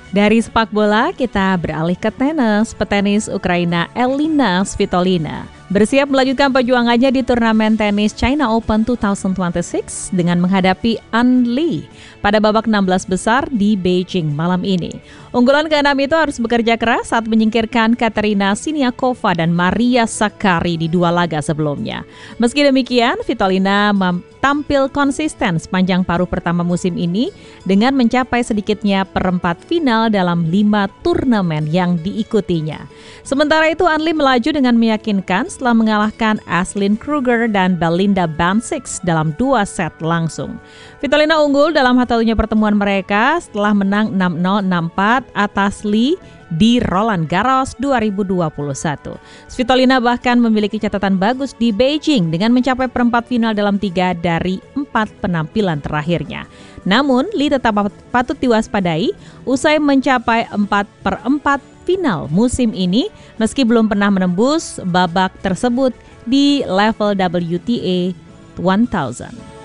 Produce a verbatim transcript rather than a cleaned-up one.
Dari sepak bola, kita beralih ke tenis. Petenis Ukraina Elina Svitolina bersiap melanjutkan perjuangannya di turnamen tenis China Open dua ribu dua puluh enam dengan menghadapi An Li pada babak enam belas besar di Beijing malam ini. Unggulan keenam itu harus bekerja keras saat menyingkirkan Katerina Siniakova dan Maria Sakkari di dua laga sebelumnya. Meski demikian, Svitolina tampil konsisten sepanjang paruh pertama musim ini dengan mencapai sedikitnya perempat final dalam lima turnamen yang diikutinya. Sementara itu, An Li melaju dengan meyakinkan setelah mengalahkan Aslin Kruger dan Belinda Bencic dalam dua set langsung. Svitolina unggul dalam satu-satunya pertemuan mereka setelah menang enam nol enam empat atas Li di Roland Garros dua ribu dua puluh satu. Svitolina bahkan memiliki catatan bagus di Beijing dengan mencapai perempat final dalam tiga dari empat penampilan terakhirnya. Namun, Li tetap patut diwaspadai usai mencapai empat per empat final musim ini meski belum pernah menembus babak tersebut di level W T A seribu.